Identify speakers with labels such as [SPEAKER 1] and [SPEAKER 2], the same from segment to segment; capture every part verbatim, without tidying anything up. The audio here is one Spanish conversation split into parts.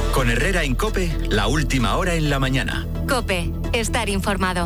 [SPEAKER 1] Con Herrera en COPE, la última hora en la mañana.
[SPEAKER 2] COPE, estar informado.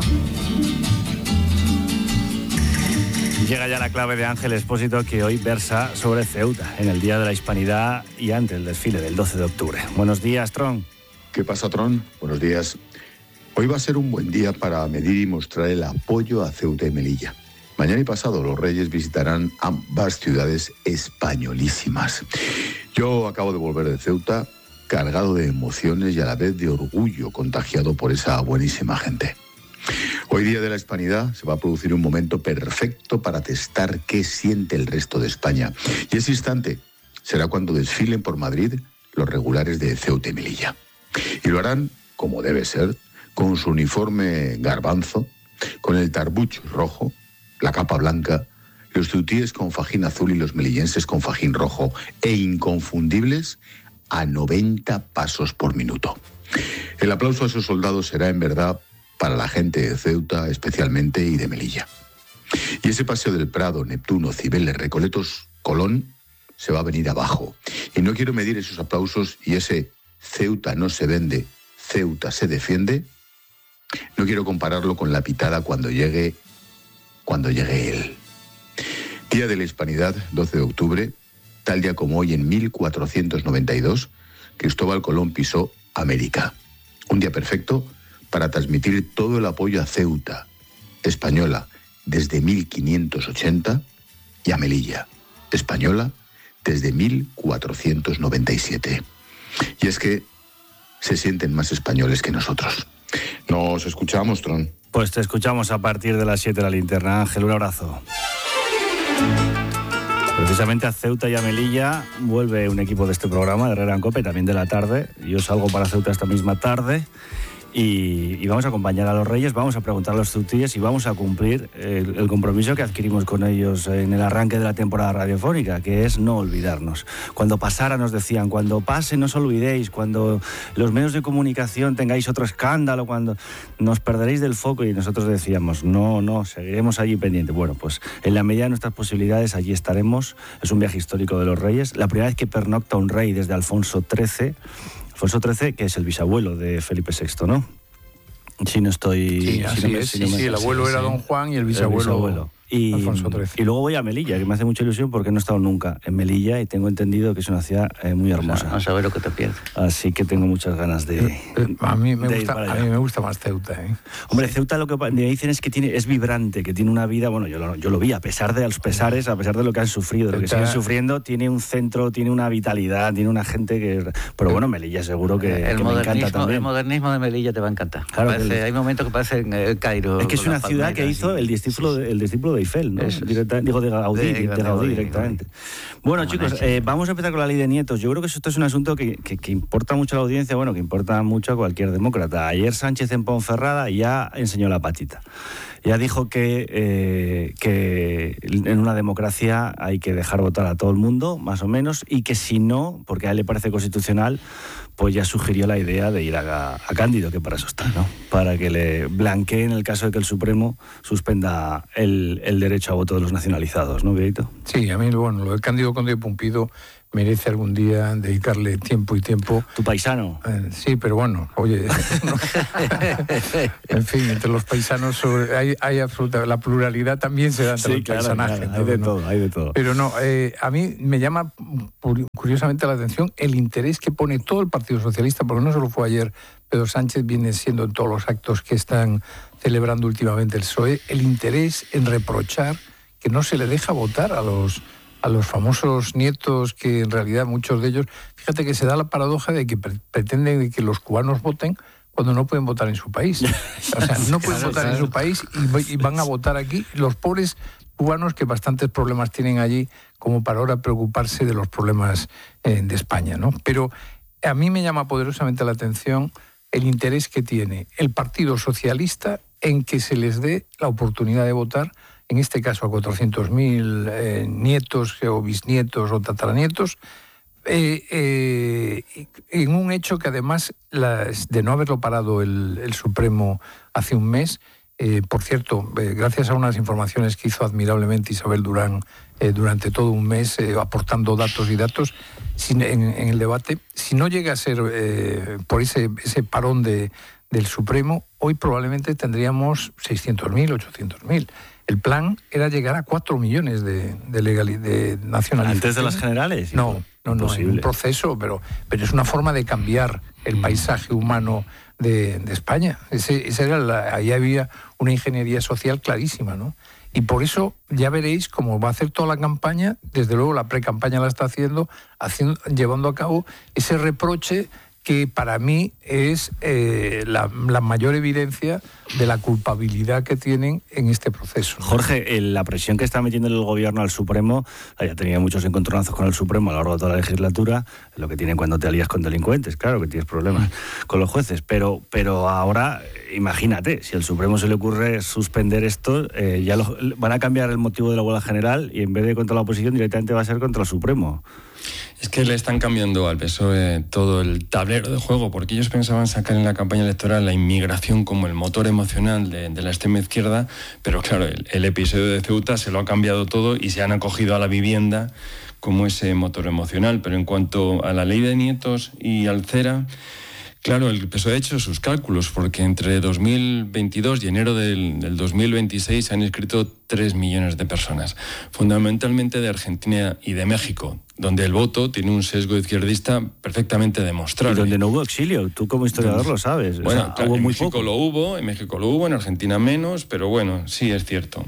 [SPEAKER 3] Llega ya la clave de Ángel Expósito, que hoy versa sobre Ceuta, en el Día de la Hispanidad y ante el desfile del doce de octubre. Buenos días, Tron.
[SPEAKER 4] ¿Qué pasa, Tron? Buenos días. Hoy va a ser un buen día para medir y mostrar el apoyo a Ceuta y Melilla. Mañana y pasado los Reyes visitarán ambas ciudades españolísimas. Yo acabo de volver de Ceuta, cargado de emociones y a la vez de orgullo contagiado por esa buenísima gente. Hoy, Día de la Hispanidad, se va a producir un momento perfecto para testar qué siente el resto de España. Y ese instante será cuando desfilen por Madrid los regulares de Ceuta y Melilla. Y lo harán, como debe ser, con su uniforme garbanzo, con el tarbucho rojo, la capa blanca, los ceutíes con fajín azul y los melillenses con fajín rojo, e inconfundibles a noventa pasos por minuto. El aplauso a esos soldados será en verdad para la gente de Ceuta especialmente y de Melilla. Y ese paseo del Prado, Neptuno, Cibeles, Recoletos, Colón, se va a venir abajo. Y no quiero medir esos aplausos y ese Ceuta no se vende, Ceuta se defiende. No quiero compararlo con la pitada cuando llegue, cuando llegue él. Día de la Hispanidad, doce de octubre, tal día como hoy en mil cuatrocientos noventa y dos, Cristóbal Colón pisó América. Un día perfecto para transmitir todo el apoyo a Ceuta, española, desde mil quinientos ochenta, y a Melilla, española, desde mil cuatrocientos noventa y siete. Y es que se sienten más españoles que nosotros. Nos escuchamos, Tron.
[SPEAKER 3] Pues te escuchamos a partir de las siete de la linterna. Ángel, un abrazo. Precisamente a Ceuta y a Melilla vuelve un equipo de este programa, de Herrera en COPE, también de la tarde. Yo salgo para Ceuta esta misma tarde. Y, y vamos a acompañar a los Reyes, vamos a preguntar a los ceutíes y vamos a cumplir el, el compromiso que adquirimos con ellos en el arranque de la temporada radiofónica, que es no olvidarnos. Cuando pasara nos decían, cuando pase no os olvidéis, cuando los medios de comunicación tengáis otro escándalo, cuando nos perderéis del foco, y nosotros decíamos, no, no, seguiremos allí pendientes. Bueno, pues en la medida de nuestras posibilidades allí estaremos. Es un viaje histórico de los Reyes, la primera vez que pernocta un rey desde Alfonso trece. Alfonso trece, que es el bisabuelo de Felipe sexto, ¿no? Si no estoy...
[SPEAKER 5] Sí, así
[SPEAKER 3] si no me,
[SPEAKER 5] es.
[SPEAKER 3] si
[SPEAKER 5] Sí,
[SPEAKER 3] no me,
[SPEAKER 5] sí, el abuelo
[SPEAKER 3] sí,
[SPEAKER 5] era
[SPEAKER 3] sí.
[SPEAKER 5] don Juan y el bisabuelo,
[SPEAKER 3] el bisabuelo. Y,
[SPEAKER 5] Alfonso trece.
[SPEAKER 3] Y luego voy a Melilla, que me hace mucha ilusión porque no he estado nunca en Melilla y tengo entendido que es una ciudad eh, muy hermosa.
[SPEAKER 6] No sabes lo que te pierdes.
[SPEAKER 3] Así que tengo muchas ganas de,
[SPEAKER 5] Eh, a mí me
[SPEAKER 3] de ir
[SPEAKER 5] gusta,
[SPEAKER 3] para
[SPEAKER 5] a
[SPEAKER 3] allá.
[SPEAKER 5] mí me gusta más Ceuta, ¿eh?
[SPEAKER 3] Hombre, Ceuta lo que me dicen es que tiene, es vibrante, que tiene una vida, bueno, yo lo, yo lo vi, a pesar de los pesares, a pesar de lo que han sufrido, de lo que
[SPEAKER 5] Ceuta-
[SPEAKER 3] siguen sufriendo, tiene un centro, tiene una vitalidad, tiene una gente que... Pero bueno, Melilla seguro que,
[SPEAKER 6] el,
[SPEAKER 3] que me encanta
[SPEAKER 6] modernismo,
[SPEAKER 3] también.
[SPEAKER 6] el modernismo de Melilla te va a encantar.
[SPEAKER 3] Claro que
[SPEAKER 6] Parece-
[SPEAKER 3] el-
[SPEAKER 6] hay momentos que parecen el Cairo.
[SPEAKER 3] Es que es
[SPEAKER 6] con
[SPEAKER 3] una
[SPEAKER 6] las
[SPEAKER 3] ciudad que
[SPEAKER 6] palmeras
[SPEAKER 3] hizo
[SPEAKER 6] y-
[SPEAKER 3] el discípulo,
[SPEAKER 6] sí,
[SPEAKER 3] de, el discípulo de Eiffel, ¿no?
[SPEAKER 6] Eso es.
[SPEAKER 3] Directa- digo, de Gaudí,
[SPEAKER 6] De-
[SPEAKER 3] de,
[SPEAKER 6] de
[SPEAKER 3] Gaudí,
[SPEAKER 6] Gaudí,
[SPEAKER 3] directamente.
[SPEAKER 6] Gaudí.
[SPEAKER 3] Bueno,
[SPEAKER 6] Como
[SPEAKER 3] chicos,
[SPEAKER 6] Nacho.
[SPEAKER 3] eh, vamos a empezar con la ley de nietos. Yo creo que esto es un asunto que, que, que importa mucho a la audiencia, bueno, que importa mucho a cualquier demócrata. Ayer Sánchez en Ponferrada ya enseñó la patita. Ya dijo que, eh, que en una democracia hay que dejar votar a todo el mundo, más o menos, y que si no, porque a él le parece constitucional, pues ya sugirió la idea de ir a, a Cándido, que para eso está, ¿no? Para que le blanquee en el caso de que el Supremo suspenda el, el derecho a voto de los nacionalizados, ¿no, Benito?
[SPEAKER 5] Sí, a mí, bueno, lo de Cándido Conde de Pumpido merece algún día dedicarle tiempo y tiempo.
[SPEAKER 3] Tu paisano.
[SPEAKER 5] Eh, sí, pero bueno, oye, no. En fin, entre los paisanos sobre- hay, hay absoluta, la pluralidad también se da entre
[SPEAKER 3] Sí,
[SPEAKER 5] los
[SPEAKER 3] claro,
[SPEAKER 5] paisanajes.
[SPEAKER 3] claro,
[SPEAKER 5] ¿no?
[SPEAKER 3] hay de
[SPEAKER 5] ¿no?
[SPEAKER 3] todo, hay de todo.
[SPEAKER 5] Pero no, eh, a mí me llama curi- curiosamente la atención el interés que pone todo el Partido Socialista, porque no solo fue ayer, Pedro Sánchez viene siendo en todos los actos que están celebrando últimamente el P S O E, el interés en reprochar que no se le deja votar a los a los famosos nietos, que en realidad muchos de ellos, fíjate que se da la paradoja de que pre- pretenden que los cubanos voten cuando no pueden votar en su país. O sea, no pueden
[SPEAKER 6] Claro,
[SPEAKER 5] votar
[SPEAKER 6] claro.
[SPEAKER 5] en su país y, va- y van a votar aquí. Los pobres cubanos que bastantes problemas tienen allí como para ahora preocuparse de los problemas eh, de España, ¿no? Pero a mí me llama poderosamente la atención el interés que tiene el Partido Socialista en que se les dé la oportunidad de votar, en este caso a cuatrocientos mil eh, nietos o bisnietos o tataranietos, eh, eh, en un hecho que además, las, de no haberlo parado el, el Supremo hace un mes, Eh, por cierto, eh, gracias a unas informaciones que hizo admirablemente Isabel Durán eh, durante todo un mes, eh, aportando datos y datos sin, en, en el debate, si no llega a ser eh, por ese, ese parón de, del Supremo, hoy probablemente tendríamos seiscientos mil, ochocientos mil. El plan era llegar a cuatro millones de, de, legali- de nacionalización.
[SPEAKER 3] ¿Antes de las generales?
[SPEAKER 5] No, no, no, es un proceso, pero, pero es una forma de cambiar el paisaje humano de, de España. Ese, esa era la, ahí había una ingeniería social clarísima, ¿no? Y por eso ya veréis cómo va a hacer toda la campaña, desde luego la pre-campaña la está haciendo, haciendo llevando a cabo ese reproche que para mí es eh, la, la mayor evidencia de la culpabilidad que tienen en este proceso, ¿no?
[SPEAKER 3] Jorge, la presión que está metiendo el gobierno al Supremo, ya tenía muchos encontronazos con el Supremo a lo largo de toda la legislatura, lo que tienen cuando te alías con delincuentes, claro que tienes problemas con los jueces, pero, pero ahora, imagínate, si al Supremo se le ocurre suspender esto, eh, ya lo, van a cambiar el motivo de la huelga general y en vez de contra la oposición directamente va a ser contra el Supremo.
[SPEAKER 7] Es que le están cambiando al P S O E todo el tablero de juego, porque ellos pensaban sacar en la campaña electoral la inmigración como el motor emocional de, de la extrema izquierda, pero claro, el, el episodio de Ceuta se lo ha cambiado todo y se han acogido a la vivienda como ese motor emocional. Pero en cuanto a la ley de nietos y al CERA, claro, el P S O E ha hecho sus cálculos, porque entre dos mil veintidós y enero del, del dos mil veintiséis se han inscrito tres millones de personas, fundamentalmente de Argentina y de México, donde el voto tiene un sesgo izquierdista perfectamente demostrable.
[SPEAKER 3] Y donde no hubo exilio, tú como historiador
[SPEAKER 7] Entonces,
[SPEAKER 3] lo sabes.
[SPEAKER 7] Bueno,
[SPEAKER 3] o sea,
[SPEAKER 7] claro,
[SPEAKER 3] hubo
[SPEAKER 7] en
[SPEAKER 3] muy
[SPEAKER 7] México
[SPEAKER 3] poco.
[SPEAKER 7] lo hubo, en México lo hubo, en Argentina menos, pero bueno, sí es cierto.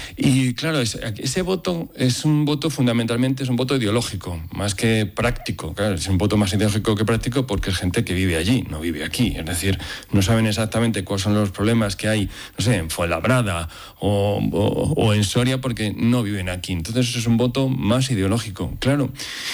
[SPEAKER 7] Y claro, ese, ese voto es un voto fundamentalmente, es un voto ideológico, más que práctico. Claro, es un voto más ideológico que práctico porque es gente que vive allí, no vive aquí. Es decir, no saben exactamente cuáles son los problemas que hay, no sé, en Fuenlabrada o, o, o en Soria porque no viven aquí. Entonces es un voto más ideológico, claro.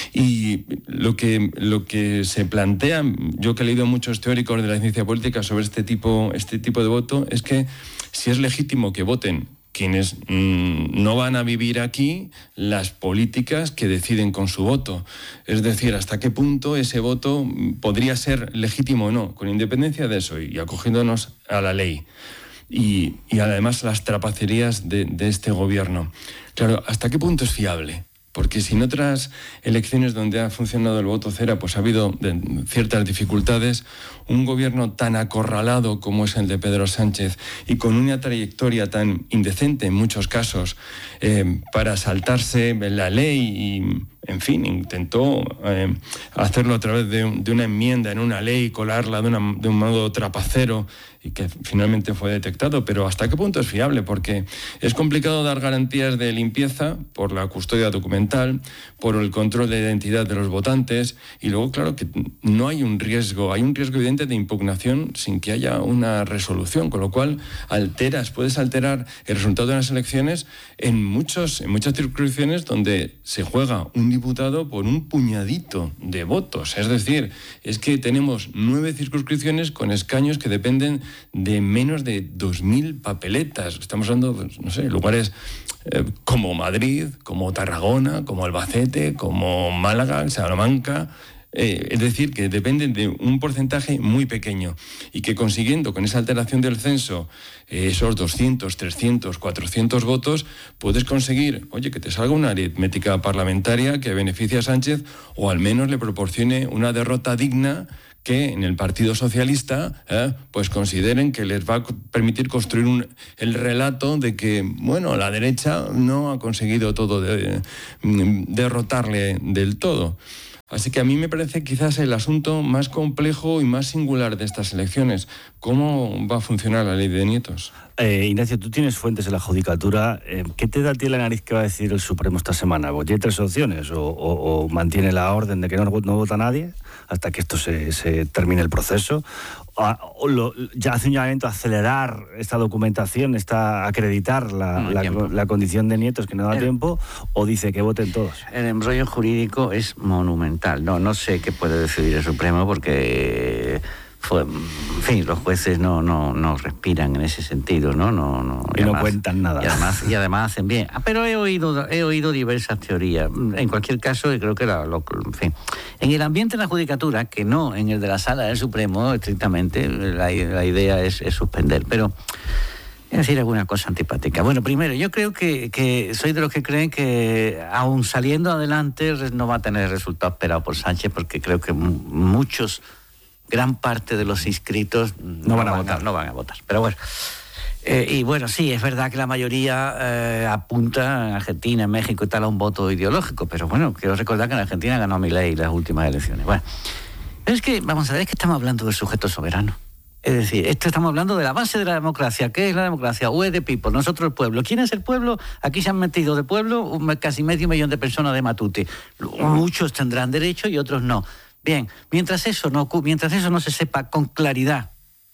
[SPEAKER 7] Y Y lo que, lo que se plantea, yo que he leído muchos teóricos de la ciencia política sobre este tipo, este tipo de voto, es que si es legítimo que voten quienes mmm, no van a vivir aquí las políticas que deciden con su voto. Es decir, hasta qué punto ese voto podría ser legítimo o no, con independencia de eso y acogiéndonos a la ley. Y, y además las trapacerías de, de este gobierno. Claro, ¿hasta qué punto es fiable? Porque si en otras elecciones donde ha funcionado el voto cera, pues ha habido de, ciertas dificultades, un gobierno tan acorralado como es el de Pedro Sánchez y con una trayectoria tan indecente en muchos casos eh, para saltarse la ley y, en fin, intentó eh, hacerlo a través de, de una enmienda en una ley, colarla de, una, de un modo trapacero y que finalmente fue detectado. Pero ¿hasta qué punto es fiable? Porque es complicado dar garantías de limpieza por la custodia documental, por el control de identidad de los votantes y luego, claro, que no hay un riesgo, hay un riesgo evidente de impugnación sin que haya una resolución, con lo cual alteras, puedes alterar el resultado de las elecciones en, muchos, en muchas circunscripciones donde se juega un diputado por un puñadito de votos. Es decir, es que tenemos nueve circunscripciones con escaños que dependen de menos de dos mil papeletas. Estamos hablando, pues, no sé, lugares eh, como Madrid, como Tarragona, como Albacete, como Málaga, Salamanca. Eh, es decir, que dependen de un porcentaje muy pequeño y que consiguiendo con esa alteración del censo eh, esos doscientos, trescientos, cuatrocientos votos, puedes conseguir, oye, que te salga una aritmética parlamentaria que beneficie a Sánchez o al menos le proporcione una derrota digna que en el Partido Socialista eh, pues consideren que les va a permitir construir un, el relato de que, bueno, la derecha no ha conseguido todo de, de, derrotarle del todo. Así que a mí me parece quizás el asunto más complejo y más singular de estas elecciones. ¿Cómo va a funcionar la ley de nietos?
[SPEAKER 3] Eh, Ignacio, tú tienes fuentes en la judicatura. Eh, ¿Qué te da a ti la nariz que va a decidir el Supremo esta semana? Porque tiene tres opciones. O, o, o mantiene la orden de que no, no vota nadie hasta que esto se, se termine el proceso. O, o lo, ya hace un llamamiento a acelerar esta documentación, esta, acreditar la, no la, la condición de nietos que no da el, tiempo. O dice que voten todos.
[SPEAKER 6] El embrollo jurídico es monumental. No, no sé qué puede decidir el Supremo porque... Fue, en fin, los jueces no, no, no respiran en ese sentido, ¿no? no, no
[SPEAKER 3] y, y además, no cuentan nada.
[SPEAKER 6] Y además, y además hacen bien. Ah, pero he oído, he oído diversas teorías. En cualquier caso, creo que la, lo, en fin. En el ambiente de la judicatura, que no en el de la Sala del Supremo, estrictamente, la, la idea es, es suspender. Pero Voy a decir alguna cosa antipática. Bueno, primero, yo creo que, que soy de los que creen que aún saliendo adelante no va a tener el resultado esperado por Sánchez, porque creo que muchos, gran parte de los inscritos no, no, van, a van votar. A, no van a votar. Pero bueno, eh, y bueno, sí, es verdad que la mayoría eh, apunta en Argentina, en México y tal a un voto ideológico, pero bueno, quiero recordar que en Argentina ganó Milei las últimas elecciones. Bueno, pero es que, vamos a ver, es que estamos hablando del sujeto soberano. Es decir, esto estamos hablando de la base de la democracia. ¿Qué es la democracia? We the people, nosotros el pueblo. ¿Quién es el pueblo? Aquí se han metido de pueblo casi medio millón de personas de Matute. Muchos tendrán derecho y otros no. Bien, mientras eso no, mientras eso no se sepa con claridad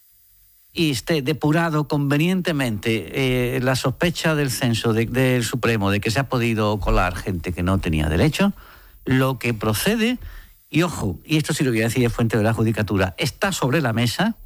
[SPEAKER 6] y esté depurado convenientemente eh, la sospecha del censo de, del Supremo de que se ha podido colar gente que no tenía derecho, lo que procede, y ojo, y esto sí lo voy a decir de fuente de la judicatura, está sobre la mesa,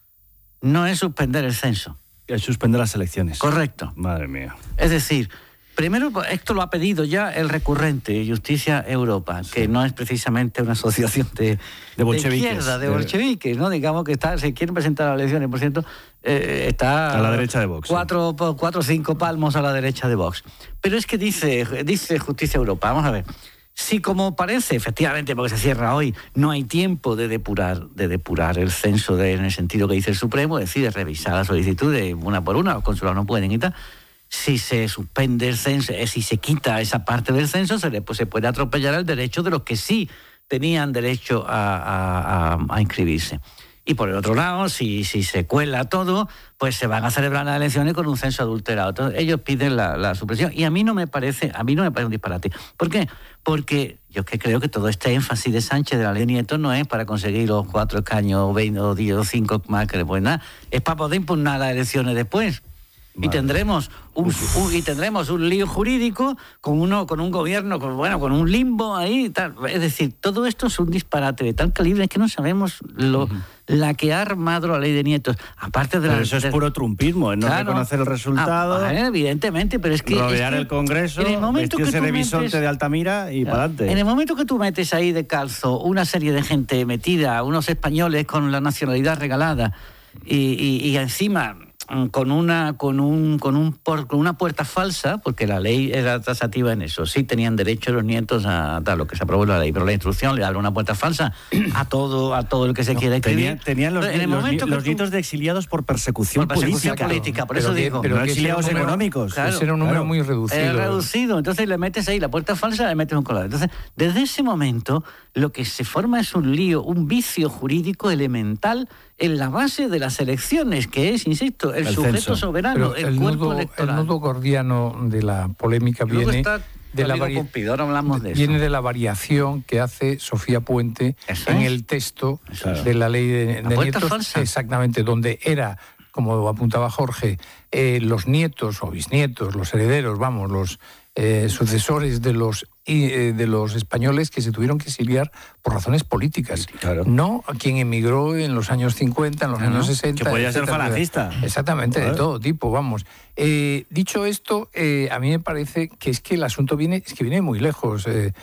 [SPEAKER 6] no es suspender el censo.
[SPEAKER 3] Es suspender las elecciones.
[SPEAKER 6] Correcto.
[SPEAKER 3] Madre mía.
[SPEAKER 6] Es decir, primero, esto lo ha pedido ya el recurrente, Justicia Europa, sí. que no es precisamente una asociación de,
[SPEAKER 3] de, de
[SPEAKER 6] izquierda, de bolcheviques, ¿no? Digamos que está, se quieren presentar a las elecciones, por cierto, eh, está...
[SPEAKER 3] A la derecha de Vox.
[SPEAKER 6] Cuatro, sí. cuatro o cinco palmos a la derecha de Vox. Pero es que dice, dice Justicia Europa, vamos a ver... Si como parece, efectivamente, porque se cierra hoy, no hay tiempo de depurar, de depurar el censo de, en el sentido que dice el Supremo, es decir, de revisar las solicitudes una por una, los consulados no pueden y tal. Si se suspende el censo, eh, si se quita esa parte del censo, se, le, pues, se puede atropellar el derecho de los que sí tenían derecho a, a, a, a inscribirse. Y por el otro lado, si, si se cuela todo, pues se van a celebrar las elecciones con un censo adulterado. Entonces, ellos piden la, la supresión. Y a mí no me parece, a mí no me parece un disparate. ¿Por qué? Porque yo es que creo que todo este énfasis de Sánchez de la ley Nieto no es para conseguir los cuatro escaños o veinte o diez o cinco más que después nada. Es para poder impugnar las elecciones después. Vale. Y tendremos un, un y tendremos un lío jurídico con uno con un gobierno con, bueno con un limbo ahí y tal. Es decir, todo esto es un disparate de tal calibre que no sabemos lo uh-huh. la que ha armado la ley de Nietos. Aparte de
[SPEAKER 3] pero
[SPEAKER 6] la,
[SPEAKER 3] eso es
[SPEAKER 6] de,
[SPEAKER 3] puro trumpismo, es no claro, reconocer el resultado.
[SPEAKER 6] Ah, evidentemente, pero es que
[SPEAKER 3] rodear
[SPEAKER 6] es que
[SPEAKER 3] el Congreso,
[SPEAKER 6] en el momento
[SPEAKER 3] vestirse
[SPEAKER 6] que
[SPEAKER 3] de bisonte
[SPEAKER 6] metes,
[SPEAKER 3] de Altamira y para adelante.
[SPEAKER 6] En el momento que tú metes ahí de calzo una serie de gente metida, unos españoles con la nacionalidad regalada y, y, y encima con una con un con un por, con una puerta falsa, porque la ley era tasativa en eso, sí tenían derecho los nietos a tal lo que se aprobó la ley, pero la instrucción le abre una puerta falsa a todo a todo el que se no, quiera escribir.
[SPEAKER 3] Tenían, tenían los, en el los, los, los nietos tú, de exiliados por persecución, por persecución política,
[SPEAKER 6] política, por
[SPEAKER 3] pero
[SPEAKER 6] eso
[SPEAKER 3] que,
[SPEAKER 6] digo,
[SPEAKER 3] pero no exiliados número, económicos.
[SPEAKER 6] Claro,
[SPEAKER 5] ese era un número claro, muy reducido.
[SPEAKER 6] Es reducido, entonces le metes ahí la puerta falsa, le metes un colado. Entonces, desde ese momento lo que se forma es un lío, un vicio jurídico elemental en la base de las elecciones, que es, insisto, el, el sujeto censo. soberano, el,
[SPEAKER 5] el
[SPEAKER 6] cuerpo
[SPEAKER 5] nudo,
[SPEAKER 6] electoral.
[SPEAKER 5] El nudo gordiano de la polémica viene de la, vari...
[SPEAKER 6] Pompidou, hablamos de,
[SPEAKER 5] viene
[SPEAKER 6] eso.
[SPEAKER 5] de la variación que hace Sofía Puente
[SPEAKER 6] ¿Eso
[SPEAKER 5] en
[SPEAKER 6] es?
[SPEAKER 5] el texto
[SPEAKER 6] Eso
[SPEAKER 5] de la ley de, de nietos,
[SPEAKER 6] falsa.
[SPEAKER 5] exactamente, donde era, como apuntaba Jorge, eh, los nietos o bisnietos, los herederos, vamos, los eh, sucesores de los y, eh, de los españoles que se tuvieron que exiliar por razones políticas.
[SPEAKER 3] Claro.
[SPEAKER 5] No a quien emigró en los años cincuenta, en los
[SPEAKER 6] claro.
[SPEAKER 5] años sesenta.
[SPEAKER 3] Que podía ser falangista.
[SPEAKER 5] Exactamente, claro. De todo tipo, vamos. Eh, dicho esto, eh, a mí me parece que es que el asunto viene, es que viene muy lejos. Eh,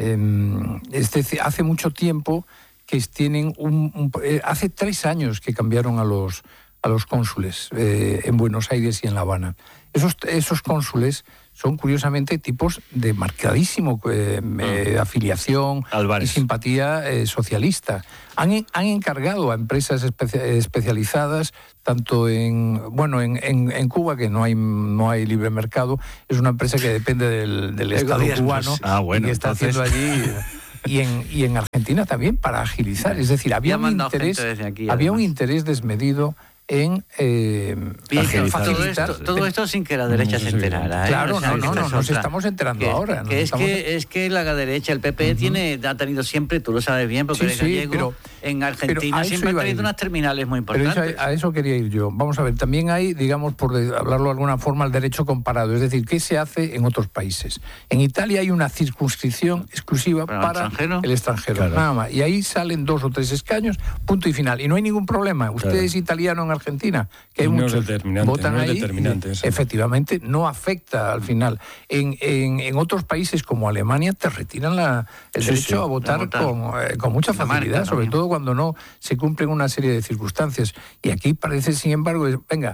[SPEAKER 5] eh, es decir, hace mucho tiempo que tienen un, un eh, hace tres años que cambiaron a los a los cónsules eh, en Buenos Aires y en La Habana. Esos, esos cónsules son curiosamente tipos de marcadísimo eh, eh, afiliación
[SPEAKER 3] Álvarez.
[SPEAKER 5] y simpatía eh, socialista. Han, han encargado a empresas especia- especializadas, tanto en bueno en, en, en Cuba, que no hay no hay libre mercado, es una empresa que depende del, del Estado cubano
[SPEAKER 3] ah, bueno,
[SPEAKER 5] y que está
[SPEAKER 3] entonces...
[SPEAKER 5] haciendo allí... Y en, y en Argentina también para agilizar. Es decir, había un interés,
[SPEAKER 6] aquí,
[SPEAKER 5] había un interés desmedido en eh,
[SPEAKER 6] Bien, todo, esto, todo esto sin que la derecha se enterara. ¿eh?
[SPEAKER 5] Claro,
[SPEAKER 6] o sea,
[SPEAKER 5] no, no, no, nos
[SPEAKER 6] otra.
[SPEAKER 5] estamos enterando
[SPEAKER 6] que,
[SPEAKER 5] ahora.
[SPEAKER 6] Que es,
[SPEAKER 5] estamos...
[SPEAKER 6] que es que la derecha, el P P, uh-huh. tiene, ha tenido siempre, tú lo sabes bien, porque
[SPEAKER 5] sí,
[SPEAKER 6] eres
[SPEAKER 5] sí,
[SPEAKER 6] gallego,
[SPEAKER 5] pero,
[SPEAKER 6] en Argentina siempre ha tenido unas terminales muy importantes.
[SPEAKER 5] Pero eso, a eso quería ir yo. Vamos a ver, también hay, digamos, por hablarlo de alguna forma, el derecho comparado. Es decir, ¿qué se hace en otros países? En Italia hay una circunscripción exclusiva
[SPEAKER 6] ¿Para,
[SPEAKER 5] para
[SPEAKER 6] el extranjero?
[SPEAKER 5] el extranjero,
[SPEAKER 3] claro.
[SPEAKER 5] nada más. Y ahí salen dos o tres escaños, punto y final. Y no hay ningún problema. Usted claro. es italiano en Argentina, que hay
[SPEAKER 7] no
[SPEAKER 5] muchos... votan
[SPEAKER 7] no
[SPEAKER 5] ahí,
[SPEAKER 7] determinante,
[SPEAKER 5] y, efectivamente, no afecta al final. En, en, en otros países como Alemania te retiran la, el
[SPEAKER 3] sí,
[SPEAKER 5] derecho
[SPEAKER 3] sí,
[SPEAKER 5] a votar,
[SPEAKER 6] votar.
[SPEAKER 5] Con, eh, con mucha facilidad,
[SPEAKER 6] marca,
[SPEAKER 5] sobre todo cuando no se cumplen una serie de circunstancias. Y aquí parece, sin embargo, venga,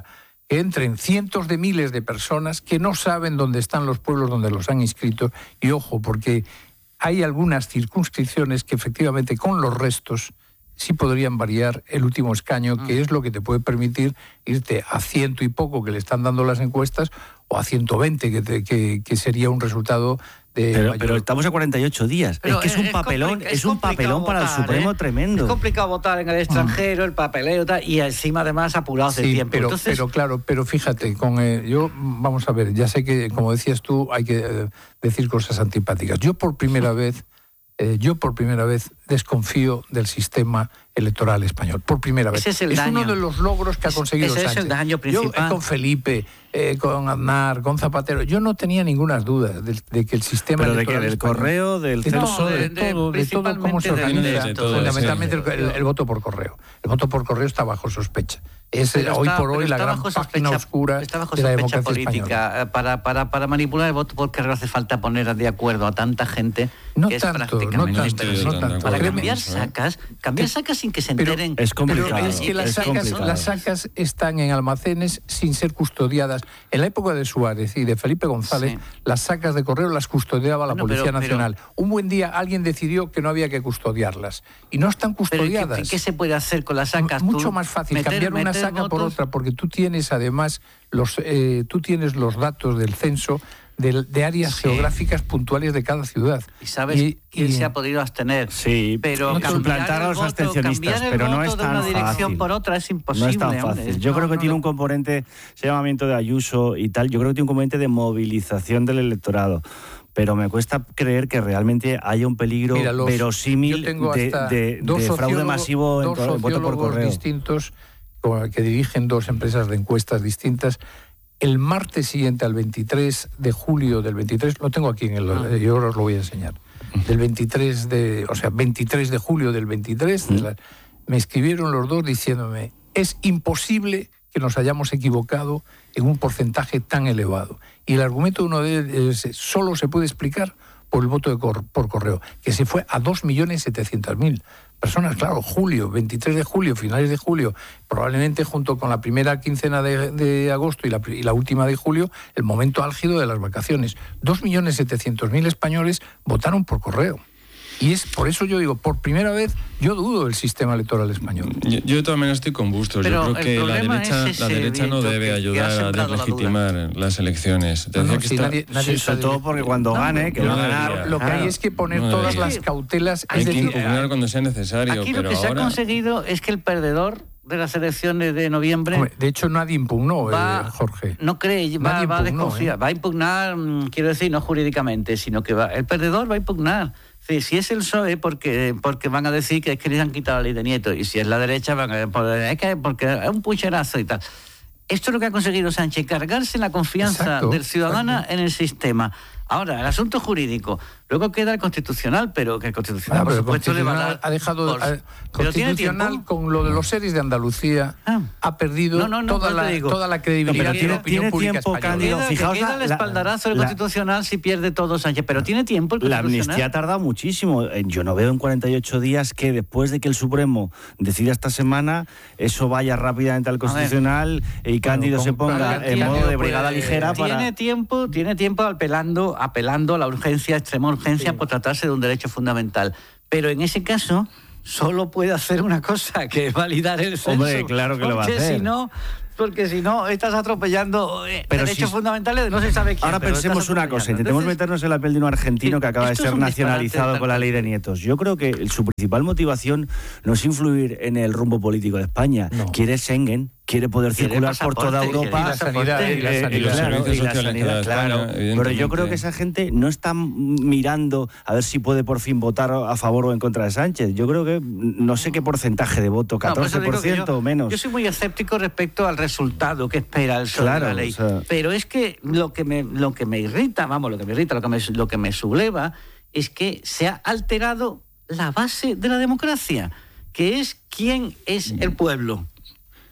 [SPEAKER 5] que entren cientos de miles de personas que no saben dónde están los pueblos donde los han inscrito. Y ojo, porque hay algunas circunscripciones que efectivamente con los restos sí podrían variar el último escaño, que es lo que te puede permitir irte a ciento y poco que le están dando las encuestas, o a ciento veinte, que, te, que, que sería un resultado de
[SPEAKER 3] pero,
[SPEAKER 5] mayor...
[SPEAKER 3] pero estamos a cuarenta y ocho días.
[SPEAKER 6] Pero
[SPEAKER 3] es que es un
[SPEAKER 6] es
[SPEAKER 3] papelón,
[SPEAKER 6] es
[SPEAKER 3] es un papelón para
[SPEAKER 6] votar,
[SPEAKER 3] el Supremo
[SPEAKER 6] ¿eh?
[SPEAKER 3] tremendo.
[SPEAKER 6] Es complicado votar en el extranjero, el papeleo tal, y encima además apurados de
[SPEAKER 5] Sí,
[SPEAKER 6] tiempo.
[SPEAKER 5] pero,
[SPEAKER 6] Entonces,
[SPEAKER 5] pero claro, pero fíjate, con eh, yo, vamos a ver, ya sé que, como decías tú, hay que eh, decir cosas antipáticas. Yo por primera vez, eh, yo por primera vez desconfío del sistema electoral español. Por primera vez.
[SPEAKER 6] Ese es el
[SPEAKER 5] es
[SPEAKER 6] daño.
[SPEAKER 5] uno de los logros que ha conseguido
[SPEAKER 6] ese es
[SPEAKER 5] Sánchez.
[SPEAKER 6] el daño
[SPEAKER 5] Yo,
[SPEAKER 6] principal.
[SPEAKER 5] eh, con Felipe, eh, con Aznar, con Zapatero, yo no tenía ninguna duda de, de que el sistema
[SPEAKER 3] Pero de que
[SPEAKER 5] electoral
[SPEAKER 3] del
[SPEAKER 5] español-
[SPEAKER 3] correo, del
[SPEAKER 5] de
[SPEAKER 3] censo,
[SPEAKER 5] todo, de,
[SPEAKER 6] de- de-
[SPEAKER 5] todo, de todo cómo se
[SPEAKER 6] principalmente
[SPEAKER 5] organiza,
[SPEAKER 7] de todo,
[SPEAKER 5] fundamentalmente
[SPEAKER 7] sí.
[SPEAKER 5] el, el voto por correo. El voto por correo está bajo sospecha. Es
[SPEAKER 6] Pero
[SPEAKER 5] hoy
[SPEAKER 6] está-
[SPEAKER 5] por
[SPEAKER 6] pero
[SPEAKER 5] hoy la
[SPEAKER 6] está
[SPEAKER 5] gran
[SPEAKER 6] bajo
[SPEAKER 5] página
[SPEAKER 6] sospecha-
[SPEAKER 5] oscura
[SPEAKER 6] está bajo
[SPEAKER 5] de la
[SPEAKER 6] sospecha
[SPEAKER 5] democracia
[SPEAKER 6] política.
[SPEAKER 5] española.
[SPEAKER 6] Eh, Para, para, para manipular el voto por correo hace falta poner de acuerdo a tanta gente
[SPEAKER 5] No
[SPEAKER 6] que es
[SPEAKER 5] tanto, no
[SPEAKER 6] prácticamente
[SPEAKER 5] tanto,
[SPEAKER 7] no
[SPEAKER 6] imposible.
[SPEAKER 7] tanto.
[SPEAKER 6] Para
[SPEAKER 7] Créeme-
[SPEAKER 6] cambiar sacas, cambiar sacas sin que se
[SPEAKER 5] Pero-
[SPEAKER 6] enteren.
[SPEAKER 3] es complicado.
[SPEAKER 5] Pero es que las
[SPEAKER 3] es
[SPEAKER 5] sacas,
[SPEAKER 3] complicado.
[SPEAKER 5] las sacas están en almacenes sin ser custodiadas. En la época de Suárez y de Felipe González,
[SPEAKER 6] Sí.
[SPEAKER 5] las sacas de correo las custodiaba la
[SPEAKER 6] Bueno,
[SPEAKER 5] Policía
[SPEAKER 6] pero-
[SPEAKER 5] Nacional. Un buen día alguien decidió que no había que custodiarlas. Y no están
[SPEAKER 6] Pero ¿qué,
[SPEAKER 5] custodiadas.
[SPEAKER 6] qué se puede hacer con las sacas?
[SPEAKER 5] Mucho
[SPEAKER 6] Tú
[SPEAKER 5] más fácil
[SPEAKER 6] meter-
[SPEAKER 5] cambiar una
[SPEAKER 6] meter
[SPEAKER 5] saca por
[SPEAKER 6] votos.
[SPEAKER 5] otra, porque tú tienes además los, eh, tú tienes los datos del censo de, de áreas
[SPEAKER 6] Sí.
[SPEAKER 5] geográficas puntuales de cada ciudad.
[SPEAKER 6] Y sabes
[SPEAKER 5] Y-
[SPEAKER 6] quién
[SPEAKER 5] y-
[SPEAKER 6] se ha podido abstener.
[SPEAKER 3] Sí,
[SPEAKER 6] pero
[SPEAKER 3] no,
[SPEAKER 6] cambiar
[SPEAKER 3] suplantar
[SPEAKER 6] el
[SPEAKER 3] a los
[SPEAKER 6] voto-
[SPEAKER 3] abstencionistas,
[SPEAKER 6] cambiar el
[SPEAKER 3] pero no
[SPEAKER 6] voto
[SPEAKER 3] es
[SPEAKER 6] de
[SPEAKER 3] tan
[SPEAKER 6] una dirección
[SPEAKER 3] fácil.
[SPEAKER 6] por otra es imposible.
[SPEAKER 3] No es tan
[SPEAKER 6] hombre.
[SPEAKER 3] fácil. Yo
[SPEAKER 6] No,
[SPEAKER 3] creo que
[SPEAKER 6] no,
[SPEAKER 3] tiene
[SPEAKER 6] no.
[SPEAKER 3] un componente, ese llamamiento de Ayuso y tal, yo creo que tiene un componente de movilización del electorado. Pero me cuesta creer que realmente haya un peligro
[SPEAKER 5] Mira, los-
[SPEAKER 3] verosímil
[SPEAKER 5] yo tengo
[SPEAKER 3] de,
[SPEAKER 5] hasta
[SPEAKER 3] de-
[SPEAKER 5] dos
[SPEAKER 3] de fraude
[SPEAKER 5] sociólogos-
[SPEAKER 3] masivo en,
[SPEAKER 5] dos
[SPEAKER 3] co- en voto por
[SPEAKER 5] sociólogos
[SPEAKER 3] correo.
[SPEAKER 5] distintos con- que dirigen dos empresas de encuestas distintas. El martes siguiente al veintitrés de julio del veintitrés, lo tengo aquí en el,
[SPEAKER 6] Ah.
[SPEAKER 5] yo os lo voy a enseñar. Del veintitrés de, o sea, veintitrés de julio del veintitrés, de la- me escribieron los dos diciéndome, es imposible que nos hayamos equivocado en un porcentaje tan elevado. Y el argumento de uno de ellos es, solo se puede explicar por el voto de cor- por correo, que se fue a dos millones setecientos mil personas. Claro, julio, veintitrés de julio, finales de julio, probablemente junto con la primera quincena de, de agosto y la, pri- y la última de julio, el momento álgido de las vacaciones. dos millones setecientos mil españoles votaron por correo. Y es por eso yo digo, por primera vez, yo dudo del sistema electoral español.
[SPEAKER 7] Yo, yo de todas maneras estoy con Bustos.
[SPEAKER 6] Pero
[SPEAKER 7] Yo creo
[SPEAKER 6] el
[SPEAKER 7] que la
[SPEAKER 6] problema
[SPEAKER 7] derecha,
[SPEAKER 6] es ese
[SPEAKER 7] la derecha no
[SPEAKER 6] viento
[SPEAKER 7] debe
[SPEAKER 6] que- que ha
[SPEAKER 7] ayudar a
[SPEAKER 6] sembrado la
[SPEAKER 7] deslegitimar las elecciones. Te
[SPEAKER 5] No,
[SPEAKER 7] decía
[SPEAKER 5] no,
[SPEAKER 7] que
[SPEAKER 5] sí,
[SPEAKER 7] está-
[SPEAKER 5] nadie- nadie
[SPEAKER 3] Sí,
[SPEAKER 5] está
[SPEAKER 3] sobre todo
[SPEAKER 5] diciendo-
[SPEAKER 3] porque cuando
[SPEAKER 6] No,
[SPEAKER 3] gane, que
[SPEAKER 7] no
[SPEAKER 3] va a
[SPEAKER 7] debería.
[SPEAKER 3] ganar.
[SPEAKER 5] Lo que hay
[SPEAKER 3] claro.
[SPEAKER 5] es que poner
[SPEAKER 7] No
[SPEAKER 5] todas
[SPEAKER 7] debería.
[SPEAKER 5] las cautelas.
[SPEAKER 7] Hay
[SPEAKER 5] Es
[SPEAKER 7] que
[SPEAKER 5] decir,
[SPEAKER 7] impugnar cuando sea necesario,
[SPEAKER 6] Aquí lo
[SPEAKER 7] pero
[SPEAKER 6] que se ha
[SPEAKER 7] ahora...
[SPEAKER 6] conseguido es que el perdedor de las elecciones de noviembre
[SPEAKER 5] hombre, de hecho, nadie impugnó,
[SPEAKER 6] va,
[SPEAKER 5] eh, Jorge.
[SPEAKER 6] no cree, va,
[SPEAKER 5] Nadie
[SPEAKER 6] va a
[SPEAKER 5] impugnó,
[SPEAKER 6] desconfiar,
[SPEAKER 5] ¿eh?
[SPEAKER 6] va a impugnar, mm, quiero decir, no jurídicamente, sino que va, el perdedor va a impugnar. Sí, si es el P S O E, porque, porque van a decir que es que les han quitado la ley de Nieto, y si es la derecha, van a poder, es que porque es un pucherazo y tal. Esto es lo que ha conseguido Sánchez, cargarse la confianza
[SPEAKER 5] Exacto,
[SPEAKER 6] del ciudadano
[SPEAKER 5] exacto.
[SPEAKER 6] en el sistema. Ahora, el asunto jurídico. Luego queda el constitucional, pero que el constitucional,
[SPEAKER 5] Ah,
[SPEAKER 6] por
[SPEAKER 5] pero el
[SPEAKER 6] supuesto, le va a
[SPEAKER 5] Constitucional
[SPEAKER 6] dar...
[SPEAKER 5] ha dejado
[SPEAKER 6] por-
[SPEAKER 5] eh,
[SPEAKER 6] pero tiene
[SPEAKER 5] Constitucional
[SPEAKER 6] tiempo.
[SPEAKER 5] con lo de los series de Andalucía
[SPEAKER 6] Ah.
[SPEAKER 5] ha perdido
[SPEAKER 6] No, no, no,
[SPEAKER 5] toda,
[SPEAKER 6] por eso
[SPEAKER 5] la,
[SPEAKER 6] te digo.
[SPEAKER 5] toda la
[SPEAKER 3] No,
[SPEAKER 5] credibilidad
[SPEAKER 3] pero
[SPEAKER 5] de
[SPEAKER 3] tiene-
[SPEAKER 5] la opinión
[SPEAKER 3] tiene
[SPEAKER 5] pública
[SPEAKER 3] tiempo,
[SPEAKER 5] española.
[SPEAKER 3] Cándido,
[SPEAKER 6] Queda, que
[SPEAKER 3] fijaos
[SPEAKER 6] queda
[SPEAKER 3] la-
[SPEAKER 6] el
[SPEAKER 3] la-
[SPEAKER 6] espaldarazo del
[SPEAKER 3] la-
[SPEAKER 6] constitucional si pierde todo Sánchez, pero tiene tiempo el
[SPEAKER 3] La
[SPEAKER 6] constitucional.
[SPEAKER 3] amnistía tarda muchísimo. Eh, Yo no veo en cuarenta y ocho días que después de que el Supremo decida esta semana, eso vaya rápidamente al Constitucional y Cándido
[SPEAKER 5] con-
[SPEAKER 3] se ponga
[SPEAKER 5] claro,
[SPEAKER 3] en modo
[SPEAKER 5] Cándido
[SPEAKER 3] de brigada
[SPEAKER 5] puede-
[SPEAKER 3] ligera
[SPEAKER 6] Tiene
[SPEAKER 3] para...
[SPEAKER 6] tiempo, tiene tiempo apelando, apelando a la urgencia, extrema urgencia, por tratarse de un derecho fundamental. Pero en ese caso solo puede hacer una cosa, que es validar el censo.
[SPEAKER 3] Hombre, claro que lo va a
[SPEAKER 6] Porque
[SPEAKER 3] hacer.
[SPEAKER 6] si no, porque si no estás atropellando eh,
[SPEAKER 3] Pero
[SPEAKER 6] derechos
[SPEAKER 3] si-
[SPEAKER 6] fundamentales de no se sabe quién.
[SPEAKER 3] Ahora
[SPEAKER 6] pero
[SPEAKER 3] pensemos
[SPEAKER 6] estás
[SPEAKER 3] una
[SPEAKER 6] atropellando.
[SPEAKER 3] cosa, intentemos
[SPEAKER 6] Entonces,
[SPEAKER 3] meternos en la piel de un argentino
[SPEAKER 6] sí,
[SPEAKER 3] que acaba de
[SPEAKER 6] esto es
[SPEAKER 3] ser
[SPEAKER 6] un disparate
[SPEAKER 3] nacionalizado
[SPEAKER 6] tal
[SPEAKER 3] con la
[SPEAKER 6] cual.
[SPEAKER 3] ley de nietos. Yo creo que su principal motivación no es influir en el rumbo político de España.
[SPEAKER 5] No.
[SPEAKER 3] Quiere Schengen, quiere poder
[SPEAKER 6] Quiere
[SPEAKER 3] circular por
[SPEAKER 6] pasaporte,
[SPEAKER 3] toda
[SPEAKER 6] quiere
[SPEAKER 3] Europa.
[SPEAKER 6] ir a la sanidad,
[SPEAKER 3] Eh,
[SPEAKER 5] y la
[SPEAKER 3] eh,
[SPEAKER 5] sanidad.
[SPEAKER 7] Y los
[SPEAKER 3] claro,
[SPEAKER 7] servicios
[SPEAKER 3] y la
[SPEAKER 7] sociales en cada
[SPEAKER 3] sanidad, claro.
[SPEAKER 7] España,
[SPEAKER 3] Pero yo creo
[SPEAKER 7] evidentemente.
[SPEAKER 3] que esa gente no está mirando a ver si puede por fin votar a favor o en contra de Sánchez. Yo creo que no sé qué porcentaje de voto,
[SPEAKER 6] no, por eso
[SPEAKER 3] catorce por ciento
[SPEAKER 6] digo que yo-
[SPEAKER 3] o menos.
[SPEAKER 6] Yo soy muy escéptico respecto al resultado que espera el P S O E
[SPEAKER 3] Claro,
[SPEAKER 6] de la ley.
[SPEAKER 3] o sea-
[SPEAKER 6] Pero es que lo que me lo que me irrita, vamos, lo que me irrita, lo que me, lo que me subleva es que se ha alterado la base de la democracia, que es quién es el pueblo.